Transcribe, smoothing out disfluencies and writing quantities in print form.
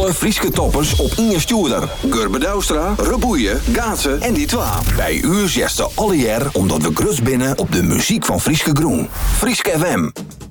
alle Frieske toppers op Inge Stuurder. Gurbe Douwstra, Reboeien, Gaatsen en die twa. Bij u zesde alle jaar omdat we grus binnen op de muziek van Frieske Groen. Frieske FM.